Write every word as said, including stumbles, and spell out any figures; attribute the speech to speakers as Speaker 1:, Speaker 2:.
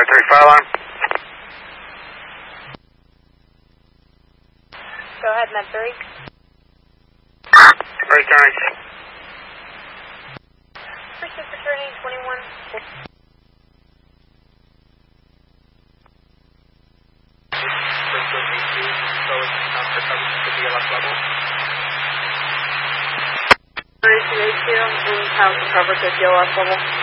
Speaker 1: three, fire alarm.
Speaker 2: Go ahead, Med three.
Speaker 1: Returning.
Speaker 2: Pursuit returning, twenty-one.
Speaker 3: Bristol eight two, slowest counter coverage to the left level.
Speaker 2: Bristol eight two, room house coverage at the left level.